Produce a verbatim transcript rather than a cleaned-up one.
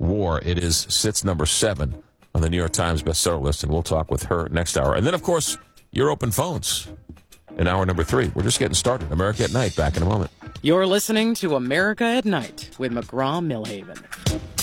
War. It is sits number seven on the New York Times bestseller list, and we'll talk with her next hour. And then, of course, your open phones in hour number three. We're just getting started. America at Night, back in a moment. You're listening to America at Night with McGraw-Milhaven.